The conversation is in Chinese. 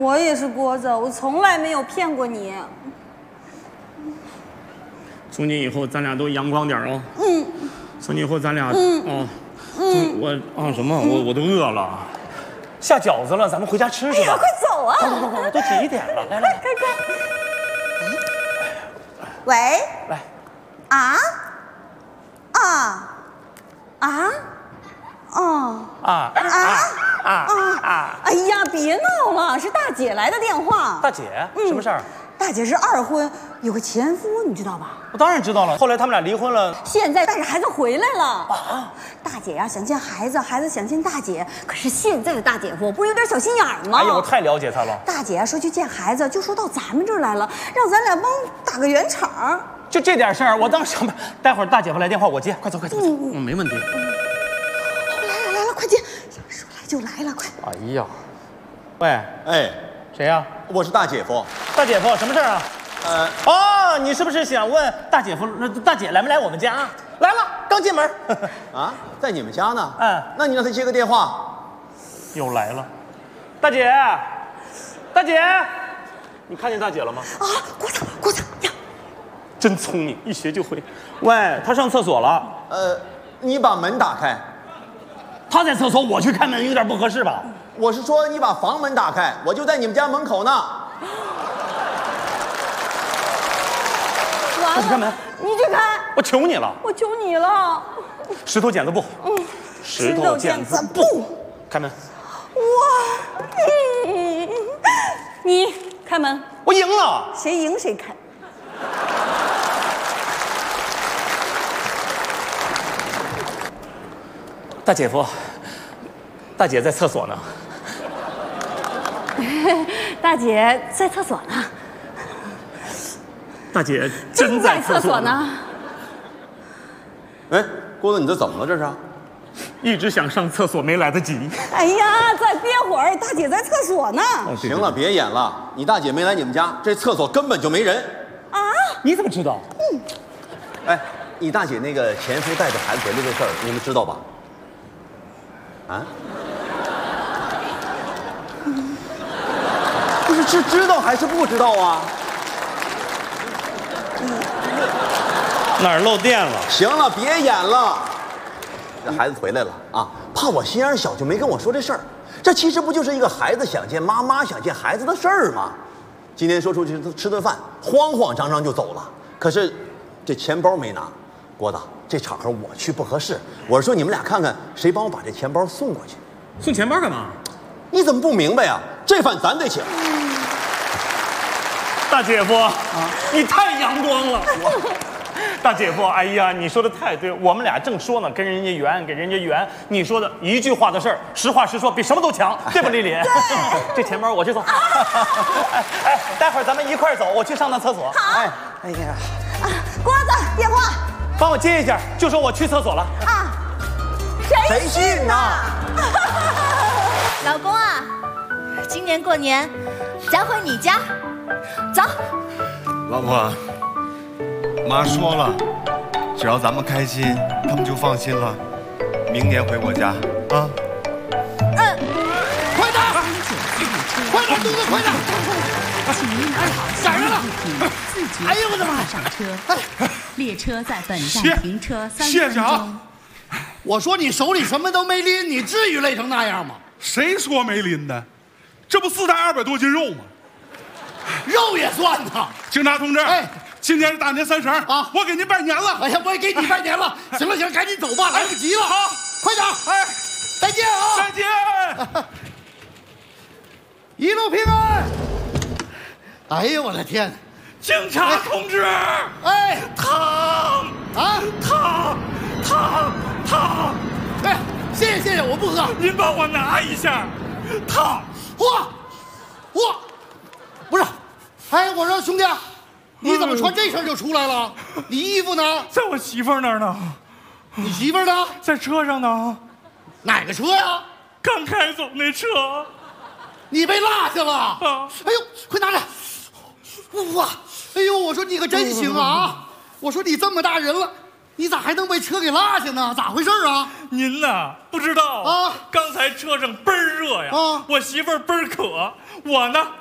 我也是郭子，我从来没有骗过你。 从今以后咱俩都阳光点哦。从今以后咱俩什么？我都饿了，下饺子了，咱们回家吃去吧。 快走啊！ 快，都几点了？来， 快！喂， 来， 哎呀，别闹了，是大姐来的电话。 大姐，什么事儿？ 大姐是二婚，有个前夫，你知道吧？ 我当然知道了。后来他们俩离婚了， 现在带着孩子回来了。啊！大姐呀，想见孩子，孩子想见大姐。可是现在的大姐夫不是有点小心眼儿吗？ 哎呀，我太了解他了。 大姐呀说去见孩子，就说到咱们这儿来了，让咱俩帮打个圆场。 就这点事儿，我当上班。待会儿大姐夫来电话，我接。快走。没问题。 来了，快接！说来就来了，快！ 哎呀，喂， 哎， 谁呀？ 我是大姐夫。 大姐夫，什么事儿啊？你是不是想问大姐夫，大姐来没来我们家？来了，刚进门。 啊，在你们家呢？ 那你让他接个电话。 又来了，大姐，你看见大姐了吗？ 啊，郭子呀， 真聪明，一学就会。喂，她上厕所了。 你把门打开。 她在厕所，我去开门，有点不合适吧？ 我是说你把房门打开，我就在你们家门口呢。 完了， 我去开门， 你去开， 我求你了， 我求你了。 石头剪子布，石头剪子布，开门。 你开门， 我赢了， 谁赢谁开。 大姐夫，大姐在厕所呢。 大姐在厕所呢。 大姐真在厕所呢。 哎，郭子，你这怎么了？这是？ 一直想上厕所，没来得及。 哎呀，再憋会儿，大姐在厕所呢。 行了，别演了。你大姐没来你们家，这厕所根本就没人。 啊？ 你怎么知道？ 哎，你大姐那个前夫带着孩子回来的事儿，你们知道吧？啊？不是知道还是不知道啊？ 哪儿漏电了？ 行了，别演了。这孩子回来了啊，怕我心眼小就没跟我说这事儿。这其实不就是一个孩子想见妈妈、想见孩子的事儿吗？今天说出去吃顿饭，慌慌张张就走了。可是这钱包没拿。郭子，这场合我去不合适。我是说你们俩看看谁帮我把这钱包送过去。 送钱包干嘛？ 你怎么不明白呀？这饭咱得请。 大姐夫你太阳光了。大姐夫，哎呀，你说的太对，我们俩正说呢，跟人家圆，给人家圆。你说的一句话的事儿，实话实说，比什么都强，对吧，丽丽？这钱包我去送。哎，待会儿咱们一块儿走，我去上趟厕所。 好。 哎呀， 郭子，电话， 帮我接一下，就说我去厕所了。 啊，谁信呢？ 老公啊，今年过年咱回你家，走。 老婆，妈说了，只要咱们开心，他们就放心了。明年回我家啊。 快点，快点，东子，快点！赶上了！哎呦我的妈！ 上车，列车在本站停车3分钟。 我说你手里什么都没拎，你至于累成那样吗？ 谁说没拎的？这不4袋200多斤肉吗？ 肉也算呐！ 警察同志，今年是大年30啊，我给您拜年了。 哎呀，我也给你拜年了。行了，赶紧走吧，来不及了。好，快点！哎，再见啊！ 再见！ 一路平安。哎呦我的天！ 警察同志， 哎， 烫啊，烫！ 哎，谢谢，我不喝。 您帮我拿一下，烫！ 嚯！不是，哎，我说兄弟，你怎么穿这身就出来了？你衣服呢？ 在我媳妇儿那儿呢。 你媳妇儿呢？ 在车上呢。 哪个车呀？ 刚开走那车。 你被落下了。 啊！ 哎呦，快拿着！哇！哎呦，我说你可真行啊！我说你这么大人了， 你咋还能被车给落下呢？咋回事啊？ 您呐不知道啊， 刚才车上倍儿热呀， 啊， 我媳妇儿倍儿渴，我呢